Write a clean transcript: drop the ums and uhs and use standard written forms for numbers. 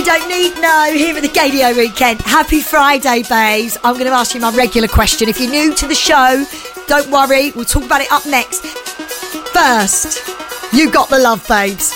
don't need no here at the Gaydio Weekend. Happy Friday, babes. I'm going to ask you my regular question. If you're new to the show, don't worry. We'll talk about it up next. First, you got the love, babes.